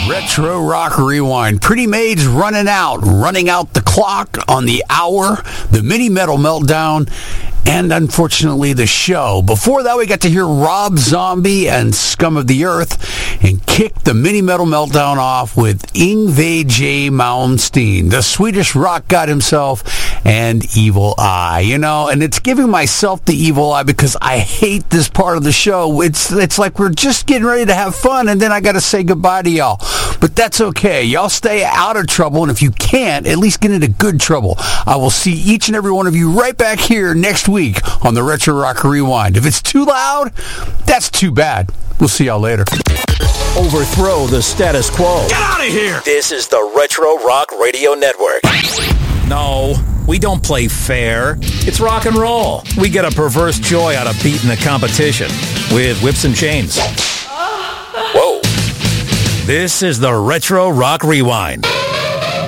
Retro Rock Rewind. Pretty Maids running out the clock on the hour, the Mini Metal Meltdown, and unfortunately the show. Before that, we got to hear Rob Zombie and Scum of the Earth, and kick the Mini Metal Meltdown off with Yngwie J. Malmsteen, the Swedish rock god himself, and Evil Eye. You know, and it's giving myself the evil eye because I hate this part of the show. It's like we're just getting ready to have fun, and then I got to say goodbye to y'all. But that's okay. Y'all stay out of trouble, and if you can't, at least get into good trouble. I will see each and every one of you right back here next week on the Retro Rock Rewind. If it's too loud, that's too bad. We'll see y'all later. Overthrow the status quo. Get out of here! This is the Retro Rock Radio Network. No, we don't play fair. It's rock and roll. We get a perverse joy out of beating the competition with whips and chains. Whoa. This is the Retro Rock Rewind.